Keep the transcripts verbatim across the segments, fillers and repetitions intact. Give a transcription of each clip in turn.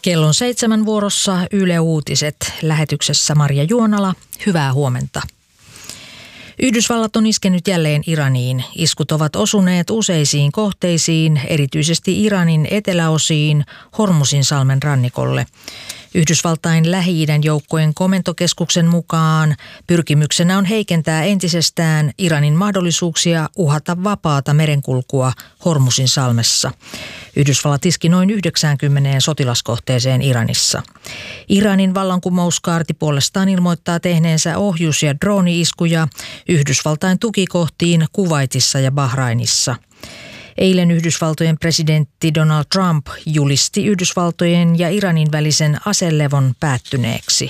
Kellon seitsemän vuorossa Yle Uutiset. Lähetyksessä Marja Juonala. Hyvää huomenta. Yhdysvallat on iskenyt jälleen Iraniin. Iskut ovat osuneet useisiin kohteisiin, erityisesti Iranin eteläosiin, Hormuzinsalmen rannikolle. Yhdysvaltain Lähi-idän joukkojen komentokeskuksen mukaan pyrkimyksenä on heikentää entisestään Iranin mahdollisuuksia uhata vapaata merenkulkua Hormuzinsalmessa. Yhdysvallat iski noin yhdeksäänkymmeneen sotilaskohteeseen Iranissa. Iranin vallankumouskaarti puolestaan ilmoittaa tehneensä ohjus- ja drooni-iskuja Yhdysvaltain tukikohtiin Kuwaitissa ja Bahrainissa. Eilen Yhdysvaltojen presidentti Donald Trump julisti Yhdysvaltojen ja Iranin välisen aselevon päättyneeksi.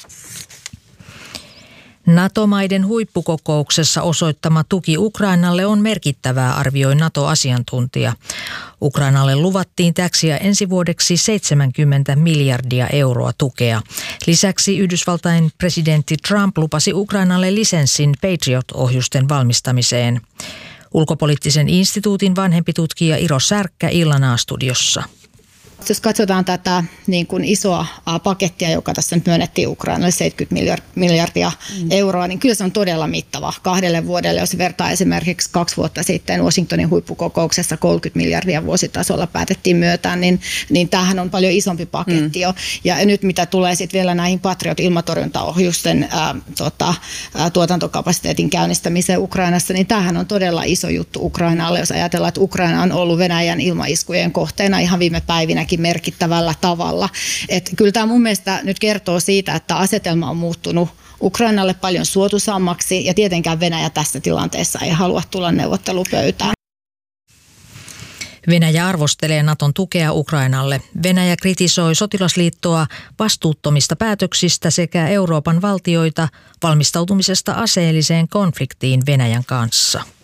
NATO-maiden huippukokouksessa osoittama tuki Ukrainalle on merkittävää, arvioi NATO-asiantuntija. Ukrainalle luvattiin täksi ja ensi vuodeksi seitsemänkymmentä miljardia euroa tukea. Lisäksi Yhdysvaltain presidentti Trump lupasi Ukrainalle lisenssin Patriot-ohjusten valmistamiseen. Ulkopoliittisen instituutin vanhempi tutkija Iro Särkkä Illan A-studiossa. Jos katsotaan tätä niin kuin isoa pakettia, joka tässä nyt myönnettiin Ukrainalle seitsemänkymmentä miljardia mm. euroa, niin kyllä se on todella mittava kahdelle vuodelle. Jos vertaa esimerkiksi kaksi vuotta sitten Washingtonin huippukokouksessa kolmekymmentä miljardia vuositasolla päätettiin myötää, niin, niin tämähän on paljon isompi paketti mm. jo. Ja nyt mitä tulee sitten vielä näihin Patriot-ilmatorjuntaohjusten ää, tota, ää, tuotantokapasiteetin käynnistämiseen Ukrainassa, niin tämähän on todella iso juttu Ukrainalle, jos ajatellaan, että Ukraina on ollut Venäjän ilmaiskujen kohteena ihan viime päivinä merkittävällä tavalla. Että kyllä tämä mun mielestä nyt kertoo siitä, että asetelma on muuttunut Ukrainalle paljon suotuisammaksi ja tietenkään Venäjä tässä tilanteessa ei halua tulla neuvottelupöytään. Venäjä arvostelee Naton tukea Ukrainalle. Venäjä kritisoi sotilasliittoa vastuuttomista päätöksistä sekä Euroopan valtioita valmistautumisesta aseelliseen konfliktiin Venäjän kanssa.